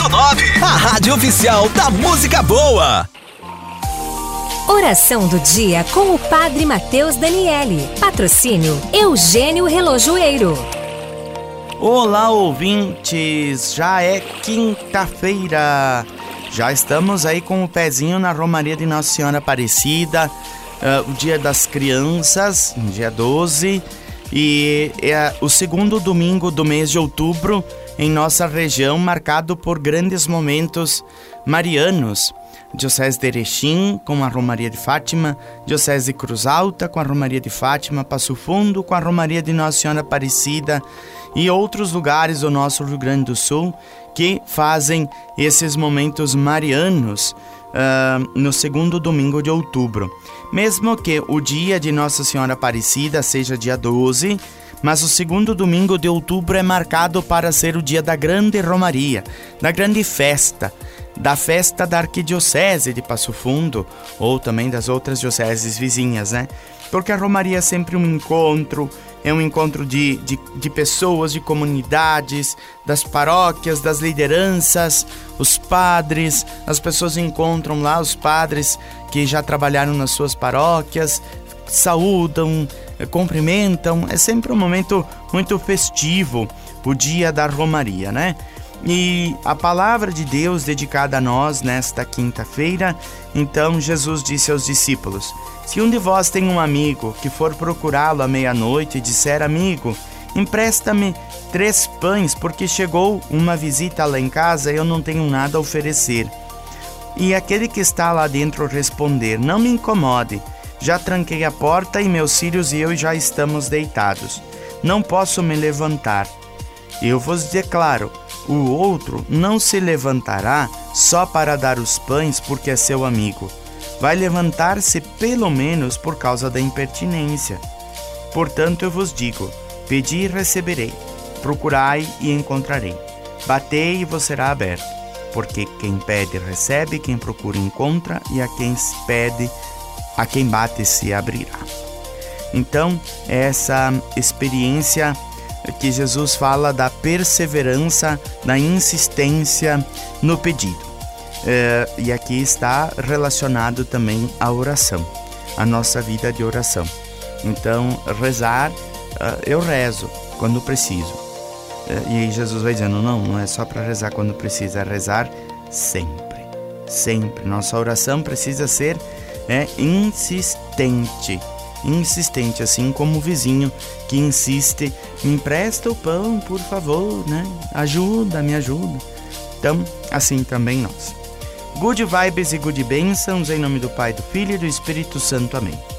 89, a rádio oficial da música boa. Oração do dia com o Padre Mateus Daniele. Patrocínio Eugênio Relojoeiro. Olá, ouvintes, já é quinta-feira, já estamos aí com o pezinho na Romaria de Nossa Senhora Aparecida, o dia das crianças, dia 12, e é o segundo domingo do mês de outubro em nossa região, marcado por grandes momentos marianos. Diocese de Erechim com a Romaria de Fátima, Diocese de Cruz Alta com a Romaria de Fátima, Passo Fundo com a Romaria de Nossa Senhora Aparecida e outros lugares do nosso Rio Grande do Sul que fazem esses momentos marianos no segundo domingo de outubro. Mesmo que o dia de Nossa Senhora Aparecida seja dia 12, mas o segundo domingo de outubro é marcado para ser o dia da grande romaria, da grande festa, da festa da Arquidiocese de Passo Fundo, ou também das outras dioceses vizinhas, né? Porque a romaria é sempre um encontro, é um encontro de pessoas, de comunidades, das paróquias, das lideranças, os padres, as pessoas encontram lá os padres que já trabalharam nas suas paróquias, saúdam, cumprimentam, é sempre um momento muito festivo, o dia da romaria, né? E a palavra de Deus dedicada a nós nesta quinta-feira, então Jesus disse aos discípulos: se um de vós tem um amigo que for procurá-lo à meia-noite e disser: amigo, empresta-me 3 pães, porque chegou uma visita lá em casa e eu não tenho nada a oferecer. E aquele que está lá dentro responder: não me incomode, já tranquei a porta e meus filhos e eu já estamos deitados, não posso me levantar. Eu vos declaro, o outro não se levantará só para dar os pães porque é seu amigo. Vai levantar-se pelo menos por causa da impertinência. Portanto eu vos digo, pedi e receberei, procurai e encontrarei, batei e vos será aberto. Porque quem pede recebe, quem procura encontra, e a quem bate se abrirá. Então, essa experiência que Jesus fala da perseverança, da insistência no pedido. E aqui está relacionado também a oração, a nossa vida de oração. Então, rezar, eu rezo quando preciso. E aí Jesus vai dizendo, não é só para rezar quando precisa, é rezar sempre, sempre. Nossa oração precisa ser insistente, assim como o vizinho que insiste: me empresta o pão, por favor, né? Me ajuda. Então, assim também nós. Good vibes e good bênçãos, em nome do Pai, do Filho e do Espírito Santo. Amém.